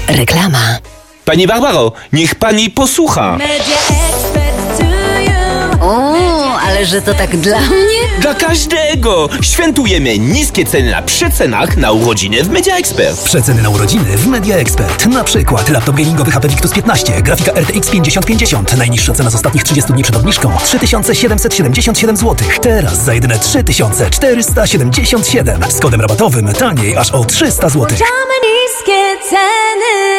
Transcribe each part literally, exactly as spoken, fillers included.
Reklama. Pani Barbaro, niech pani posłucha. O, ale że to tak dla mnie? Dla każdego! Świętujemy niskie ceny na przecenach na urodziny w Media Expert. Przeceny na urodziny w Media Expert. Na przykład laptop gamingowy H P Victus piętnaście, grafika R T X pięćdziesiąt pięćdziesiąt. Najniższa cena z ostatnich trzydziestu dni przed obniżką trzy tysiące siedemset siedemdziesiąt siedem złotych. Teraz za jedyne trzy tysiące czterysta siedemdziesiąt siedem. Z kodem rabatowym taniej aż o trzysta złotych. Niskie ceny.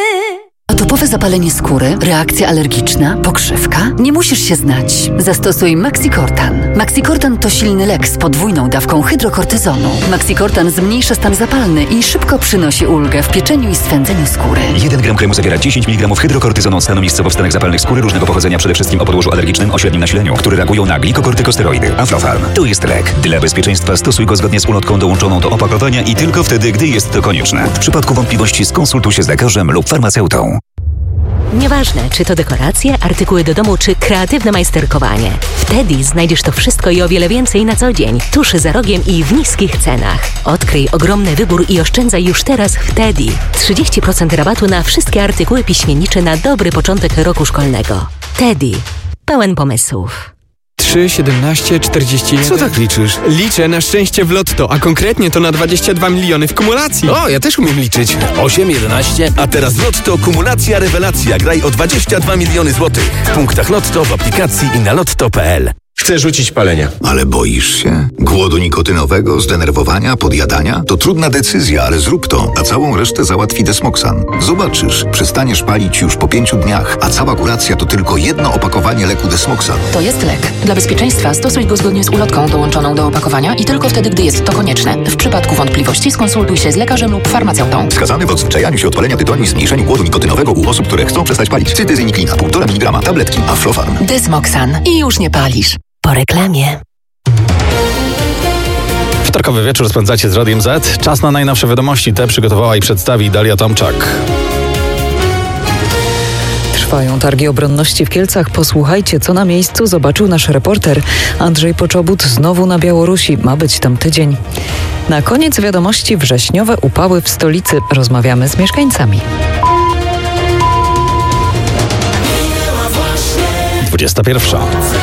Atopowe zapalenie skóry, reakcja alergiczna, pokrzywka? Nie musisz się znać. Zastosuj Maxicortan. Maxicortan to silny lek z podwójną dawką hydrokortyzonu. Maxicortan zmniejsza stan zapalny i szybko przynosi ulgę w pieczeniu i swędzeniu skóry. jeden gram kremu zawiera dziesięć miligramów hydrokortyzonu od stanu miejscowo-wstanek zapalnych skóry różnego pochodzenia, przede wszystkim o podłożu alergicznym o średnim nasileniu, które reagują na glikokortykosteroidy. Aflofarm. To jest lek. Dla bezpieczeństwa stosuj go zgodnie z ulotką dołączoną do opakowania i tylko wtedy, gdy jest to konieczne. W przypadku wątpliwości skonsultuj się z lekarzem lub farmaceutą. Nieważne, czy to dekoracje, artykuły do domu, czy kreatywne majsterkowanie. W Teddy znajdziesz to wszystko i o wiele więcej na co dzień, tuż za rogiem i w niskich cenach. Odkryj ogromny wybór i oszczędzaj już teraz w Teddy. trzydzieści procent rabatu na wszystkie artykuły piśmiennicze na dobry początek roku szkolnego. Teddy. Pełen pomysłów. trzy, siedemnaście, czterdzieści jeden. Co tak liczysz? Liczę na szczęście w lotto, a konkretnie to na dwadzieścia dwa miliony w kumulacji. O, ja też umiem liczyć. osiem, jedenaście. A teraz Lotto kumulacja rewelacja. Graj o dwadzieścia dwa miliony złotych. W punktach Lotto, w aplikacji i na lotto kropka p l. Chcę rzucić palenia. Ale boisz się? Głodu nikotynowego, zdenerwowania, podjadania? To trudna decyzja, ale zrób to, a całą resztę załatwi Desmoxan. Zobaczysz, przestaniesz palić już po pięciu dniach, a cała kuracja to tylko jedno opakowanie leku Desmoxan. To jest lek. Dla bezpieczeństwa stosuj go zgodnie z ulotką dołączoną do opakowania i tylko wtedy, gdy jest to konieczne. W przypadku wątpliwości skonsultuj się z lekarzem lub farmaceutą. Wskazany w odzwyczajaniu się od palenia tytoniu i zmniejszeniu głodu nikotynowego u osób, które chcą przestać palić. Cytyzyniklina, półtora miligrama, tabletki Aflofarm. Desmoxan. I już nie palisz. Po reklamie. Wtorkowy wieczór spędzacie z Radiem Z. Czas na najnowsze wiadomości. Te przygotowała i przedstawi Dalia Tomczak. Trwają targi obronności w Kielcach. Posłuchajcie, co na miejscu zobaczył nasz reporter. Andrzej Poczobut znowu na Białorusi. Ma być tam tydzień. Na koniec wiadomości wrześniowe upały w stolicy. Rozmawiamy z mieszkańcami. dwudziesta pierwsza.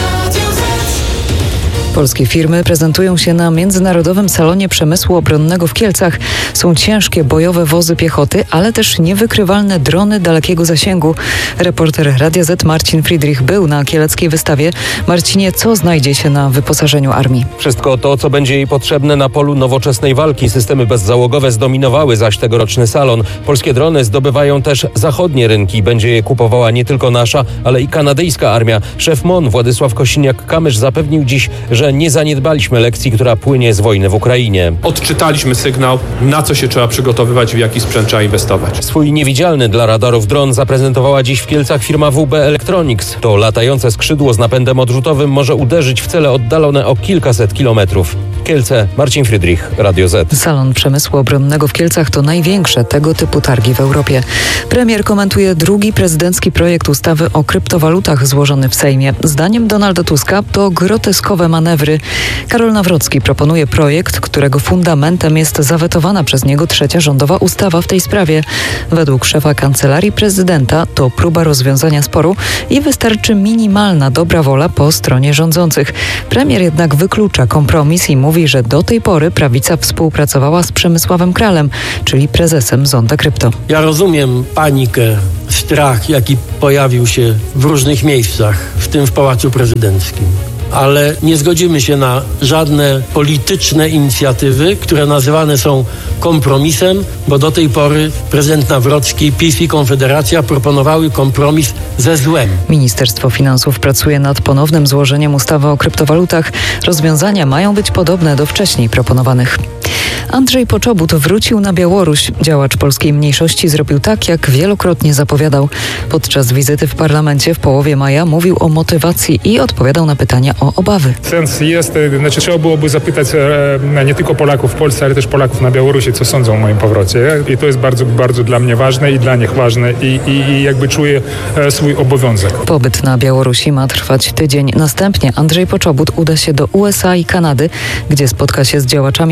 Polskie firmy prezentują się na Międzynarodowym Salonie Przemysłu Obronnego w Kielcach. Są ciężkie bojowe wozy piechoty, ale też niewykrywalne drony dalekiego zasięgu. Reporter Radia Z Marcin Friedrich był na kieleckiej wystawie. Marcinie, co znajdzie się na wyposażeniu armii? Wszystko to, co będzie jej potrzebne na polu nowoczesnej walki. Systemy bezzałogowe zdominowały zaś tegoroczny salon. Polskie drony zdobywają też zachodnie rynki. Będzie je kupowała nie tylko nasza, ale i kanadyjska armia. Szef M O N Władysław Kosiniak-Kamysz zapewnił dziś, że nie zaniedbaliśmy lekcji, która płynie z wojny w Ukrainie. Odczytaliśmy sygnał, na co się trzeba przygotowywać, w jaki sprzęt trzeba inwestować. Swój niewidzialny dla radarów dron zaprezentowała dziś w Kielcach firma W B Electronics. To latające skrzydło z napędem odrzutowym może uderzyć w cele oddalone o kilkaset kilometrów. Kielce, Marcin Friedrich, Radio Z. Salon Przemysłu Obronnego w Kielcach to największe tego typu targi w Europie. Premier komentuje drugi prezydencki projekt ustawy o kryptowalutach złożony w Sejmie. Zdaniem Donalda Tuska to groteskowe manewry. Karol Nawrocki proponuje projekt, którego fundamentem jest zawetowana przez niego trzecia rządowa ustawa w tej sprawie. Według szefa Kancelarii Prezydenta to próba rozwiązania sporu i wystarczy minimalna dobra wola po stronie rządzących. Premier jednak wyklucza kompromis i mówi, że do tej pory prawica współpracowała z Przemysławem Kralem, czyli prezesem Zonda Krypto. Ja rozumiem panikę, strach, jaki pojawił się w różnych miejscach, w tym w Pałacu Prezydenckim. Ale nie zgodzimy się na żadne polityczne inicjatywy, które nazywane są kompromisem, bo do tej pory prezydent Nawrocki, PiS i Konfederacja proponowały kompromis ze złem. Ministerstwo Finansów pracuje nad ponownym złożeniem ustawy o kryptowalutach. Rozwiązania mają być podobne do wcześniej proponowanych. Andrzej Poczobut wrócił na Białoruś. Działacz polskiej mniejszości zrobił tak, jak wielokrotnie zapowiadał. Podczas wizyty w parlamencie w połowie maja mówił o motywacji i odpowiadał na pytania o obawy. Sens jest, znaczy trzeba byłoby zapytać e, nie tylko Polaków w Polsce, ale też Polaków na Białorusi, co sądzą o moim powrocie. I to jest bardzo, bardzo dla mnie ważne i dla nich ważne i, i, i jakby czuję e, swój obowiązek. Pobyt na Białorusi ma trwać tydzień. Następnie Andrzej Poczobut uda się do U S A i Kanady, gdzie spotka się z działaczami Polonii.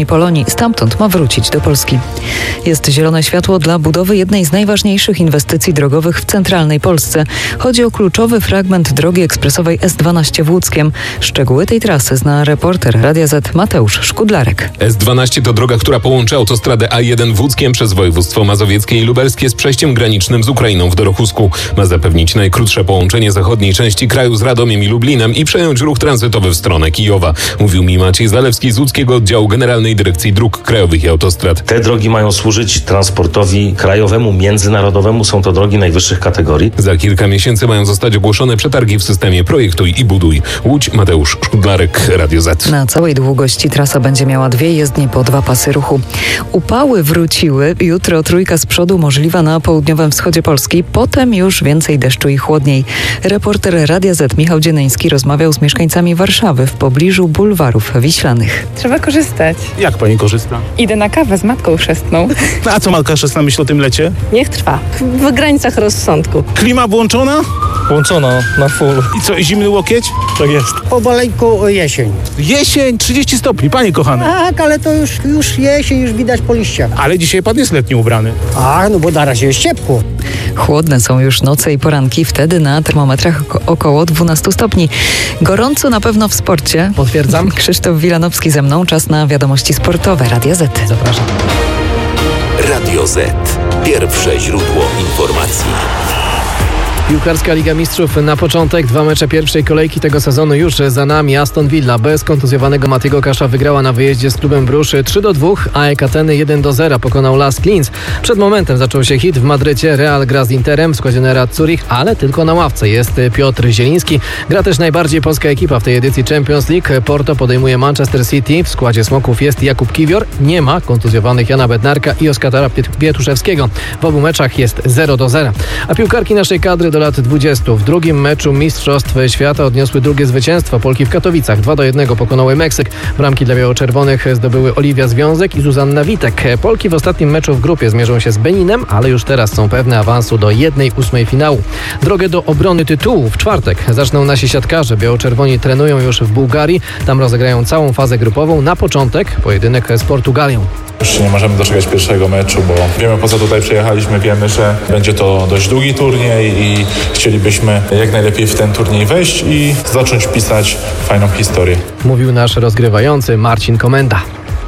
stamtąd ma wrócić do Polski. Jest zielone światło dla budowy jednej z najważniejszych inwestycji drogowych w centralnej Polsce. Chodzi o kluczowy fragment drogi ekspresowej S dwanaście w Łódzkiem. Szczegóły tej trasy zna reporter Radia Z Mateusz Szkudlarek. S dwanaście to droga, która połączy autostradę A jeden w Łódzkiem przez województwo mazowieckie i lubelskie z przejściem granicznym z Ukrainą w Dorochusku. Ma zapewnić najkrótsze połączenie zachodniej części kraju z Radomiem i Lublinem i przejąć ruch tranzytowy w stronę Kijowa. Mówił mi Maciej Zalewski z Łódzkiego Oddziału Generalnej Dyrekcji Dróg Krajowych i Autostrad. Te drogi mają służyć transportowi krajowemu, międzynarodowemu. Są to drogi najwyższych kategorii. Za kilka miesięcy mają zostać ogłoszone przetargi w systemie Projektuj i Buduj. Łódź, Mateusz Szkudlarek, Radio Z. Na całej długości trasa będzie miała dwie jezdnie po dwa pasy ruchu. Upały wróciły. Jutro trójka z przodu możliwa na południowym wschodzie Polski. Potem już więcej deszczu i chłodniej. Reporter Radia Z Michał Dzienejski rozmawiał z mieszkańcami Warszawy w pobliżu bulwarów wiślanych. Trzeba korzystać. Jak pani korzysta? Idę na kawę z matką chrzestną. A co matka chrzestna myśli o tym lecie? Niech trwa. W granicach rozsądku. Klima włączona? Włączona na full. I co, zimny łokieć? Tak jest. Pomaleńku jesień. Jesień, trzydzieści stopni, panie kochany. Tak, ale to już, już jesień, już widać po liściach. Ale dzisiaj pan jest letnio ubrany. A, no bo na razie jest ciepło. Chłodne są już noce i poranki, wtedy na termometrach około dwanaście stopni. Gorąco na pewno w sporcie. Potwierdzam. Krzysztof Wilanowski ze mną, czas na wiadomości sportowe. Radio Z. Zapraszam. Radio Z. Pierwsze źródło informacji. Piłkarska Liga Mistrzów na początek. Dwa mecze pierwszej kolejki tego sezonu już za nami. Aston Villa bez kontuzjowanego Matiego Kasza wygrała na wyjeździe z klubem Bruszy trzy do dwóch, a A E K Ateny jeden do zera pokonał Lask Linz. Przed momentem zaczął się hit w Madrycie. Real gra z Interem w składzie Nera Zurich, ale tylko na ławce jest Piotr Zieliński. Gra też najbardziej polska ekipa w tej edycji Champions League. Porto podejmuje Manchester City. W składzie Smoków jest Jakub Kiwior. Nie ma kontuzjowanych Jana Bednarka i Oskara Pietuszewskiego. W obu meczach jest zero do zera. A piłkarki naszej kadry do lat dwudziestu. W drugim meczu Mistrzostw Świata odniosły drugie zwycięstwo. Polki w Katowicach dwa do jednego pokonały Meksyk. Bramki dla biało-czerwonych zdobyły Oliwia Związek i Zuzanna Witek. Polki w ostatnim meczu w grupie zmierzą się z Beninem, ale już teraz są pewne awansu do jednej ósmej finału. Drogę do obrony tytułu w czwartek zaczną nasi siatkarze. Biało-czerwoni trenują już w Bułgarii. Tam rozegrają całą fazę grupową. Na początek pojedynek z Portugalią. Już nie możemy doczekać pierwszego meczu, bo wiemy, po co tutaj przyjechaliśmy, wiemy, że będzie to dość długi turniej i chcielibyśmy jak najlepiej w ten turniej wejść i zacząć pisać fajną historię. Mówił nasz rozgrywający Marcin Komenda.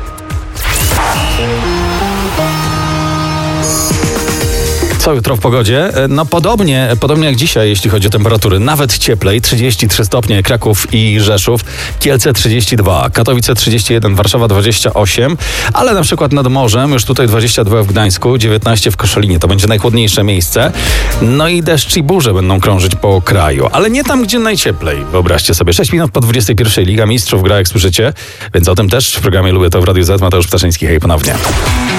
Co jutro w pogodzie? No podobnie, podobnie jak dzisiaj, jeśli chodzi o temperatury. Nawet cieplej, trzydzieści trzy stopnie Kraków i Rzeszów, Kielce trzydzieści dwa, Katowice trzydzieści jeden, Warszawa dwadzieścia osiem, ale na przykład nad morzem już tutaj dwadzieścia dwa w Gdańsku, dziewiętnaście w Koszalinie. To będzie najchłodniejsze miejsce. No i deszcz i burze będą krążyć po kraju, ale nie tam, gdzie najcieplej. Wyobraźcie sobie, sześć minut po dwudziestej pierwszej Liga Mistrzów gra, jak słyszycie, więc o tym też w programie Lubię to w Radiu Z. Mateusz Ptaszyński, hej ponownie.